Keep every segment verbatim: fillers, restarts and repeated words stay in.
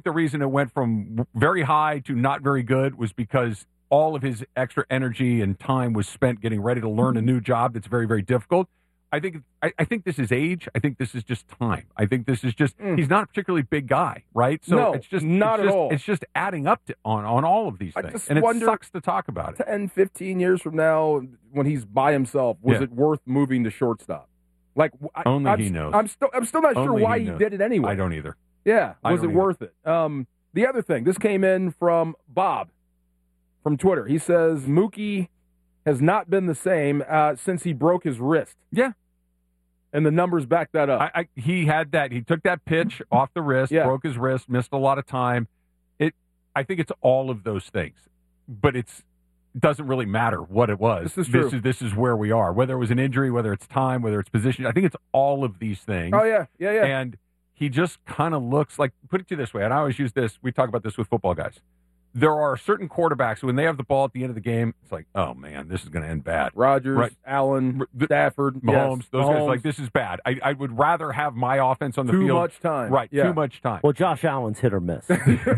think the reason it went from very high to not very good was because all of his extra energy and time was spent getting ready to learn a new job that's very, very difficult. I think I, I think this is age. I think this is just time. I think this is just mm. he's not a particularly big guy, right? So no, it's just not it's at just, all. It's just adding up to, on on all of these I things, just and it wonder, sucks to talk about it. ten, fifteen years from now, when he's by himself, was yeah. it worth moving to shortstop? Like I, only I'm, he knows. I'm still I'm still not only sure why he, he knows. did it anyway. I don't either. Yeah, I was don't it either. worth it? Um, the other thing, this came in from Bob from Twitter. He says Mookie has not been the same uh, since he broke his wrist. Yeah. And the numbers back that up. I, I, he had that. He took that pitch off the wrist, yeah. broke his wrist, missed a lot of time. It. I think it's all of those things, but it's it doesn't really matter what it was. This is true. This is this is where we are. Whether it was an injury, whether it's time, whether it's position. I think it's all of these things. Oh yeah, yeah, yeah. And he just kind of looks like. Put it to you this way, and I always use this. We talk about this with football guys. There are certain quarterbacks when they have the ball at the end of the game, it's like, oh man, this is going to end bad. Rodgers, right. Allen, Stafford, Mahomes, yes. those Mahomes. guys like this is bad. I, I would rather have my offense on the too field. Too much time, right? Yeah. Too much time. Well, Josh Allen's hit or miss.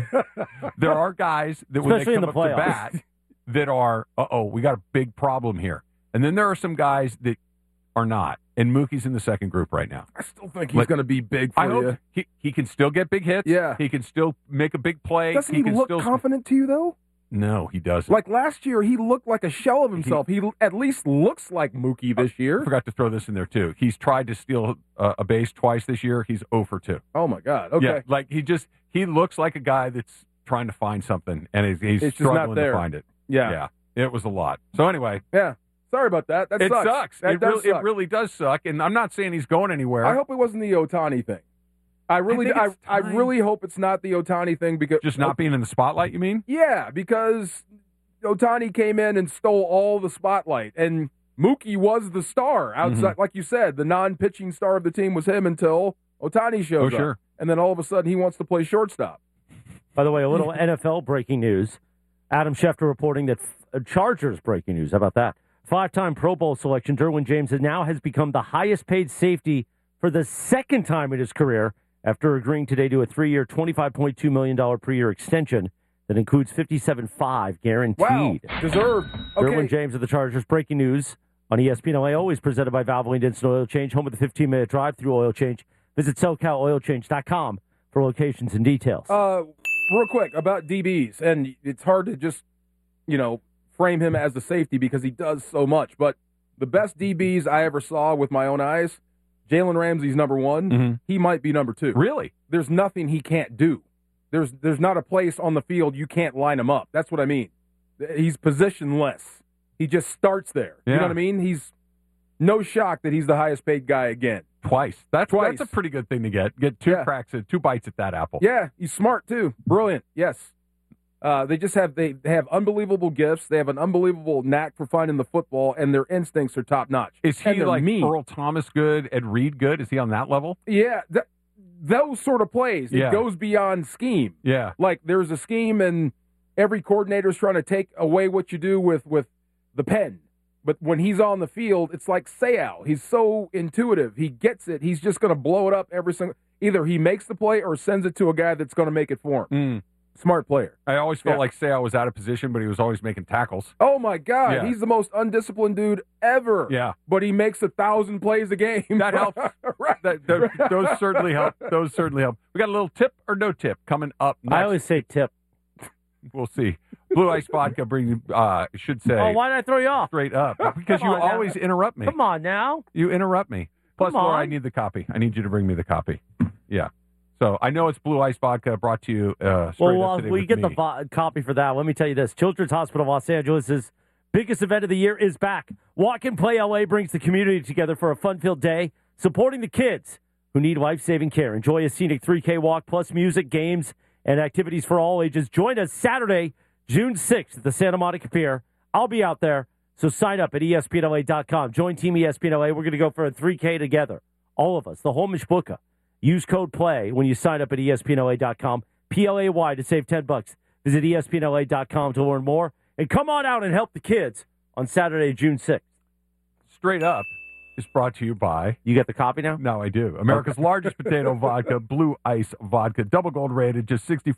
There are guys that when Especially they in come the up to playoffs. bat that are, uh oh, we got a big problem here. And then there are some guys that are not. And Mookie's in the second group right now. I still think he's like, going to be big for I you. hope he, he can still get big hits. Yeah. He can still make a big play. Doesn't he, he, can look still... confident to you, though? No, he doesn't. Like last year, he looked like a shell of himself. He, he at least looks like Mookie this year. I forgot to throw this in there, too. He's tried to steal uh, a base twice this year. He's zero for two. Oh, my God. Okay. Yeah, like he just, he looks like a guy that's trying to find something, and he's, he's it's struggling to find it. Yeah. Yeah. It was a lot. So anyway. Yeah. Sorry about that. That it sucks. sucks. That it, does really, suck. it really does suck, and I'm not saying he's going anywhere. I hope it wasn't the Ohtani thing. I really, I, I, I really hope it's not the Ohtani thing because just not being in the spotlight. You mean? Yeah, because Ohtani came in and stole all the spotlight, and Mookie was the star outside. Mm-hmm. Like you said, the non-pitching star of the team was him until Ohtani shows oh, up, sure. and then all of a sudden he wants to play shortstop. By the way, a little N F L breaking news: Adam Schefter reporting that uh, Chargers breaking news. How about that? Five-time Pro Bowl selection, Derwin James now has become the highest-paid safety for the second time in his career after agreeing today to a three-year, twenty-five point two million dollars per year extension that includes fifty-seven point five guaranteed. Wow, deserved. Okay. Derwin James of the Chargers, breaking news on E S P N L A, always presented by Valvoline Instant Oil Change, home of the fifteen-minute drive-through oil change. Visit SoCal Oil Change dot com for locations and details. Uh, real quick, about D Bs, and it's hard to just, you know, frame him as a safety because he does so much. But the best D Bs I ever saw with my own eyes, Jalen Ramsey's number one. Mm-hmm. He might be number two. Really? There's nothing he can't do. There's there's not a place on the field you can't line him up. That's what I mean. He's positionless. He just starts there. Yeah. You know what I mean? He's no shock that he's the highest paid guy again. Twice. That's Twice. That's a pretty good thing to get. Get two Yeah. cracks at two bites at that apple. Yeah, he's smart too. Brilliant. Yes. Uh, they just have they, they have unbelievable gifts. They have an unbelievable knack for finding the football, and their instincts are top notch. Is And he they're like mean. Earl Thomas good, Ed Reed good? Is he on that level? Yeah, th- those sort of plays. It Yeah. goes beyond scheme. Yeah. Like there's a scheme, and every coordinator is trying to take away what you do with with the pen. But when he's on the field, it's like Seau. He's so intuitive. He gets it. He's just going to blow it up every single. Either he makes the play or sends it to a guy that's going to make it for him. Mm. Smart player. I always felt Yeah. like Seau was out of position, but he was always making tackles. Oh, my God. Yeah. He's the most undisciplined dude ever. Yeah. But he makes a thousand plays a game. That helps. right. That, those, those certainly help. Those certainly help. We got a little tip or no tip coming up next. I always say tip. We'll see. Blue Ice Vodka brings, uh, should say. Oh, why did I throw you off? Straight up. Because you Come on always now. interrupt me. Come on now. You interrupt me. Plus, Come Laura, on. I need the copy. I need you to bring me the copy. Yeah. So I know it's Blue Ice Vodka brought to you uh, straight Well, up while today we with get me. the vo- copy for that, let me tell you this. Children's Hospital of Los Angeles' biggest event of the year is back. Walk and Play L A brings the community together for a fun-filled day, supporting the kids who need life-saving care. Enjoy a scenic three K walk, plus music, games, and activities for all ages. Join us Saturday, June sixth at the Santa Monica Pier. I'll be out there, so sign up at E S P N L A dot com. Join Team E S P N L A. We're going to go for a three K together. All of us, the whole Mishbuka. Use code PLAY when you sign up at E S P N L A dot com. P L A Y to save ten bucks. Visit E S P N L A dot com to learn more. And come on out and help the kids on Saturday, June sixth. Straight Up is brought to you by... You get the copy now? No, I do. America's largest potato vodka, Blue Ice Vodka, double gold rated, just sixty-four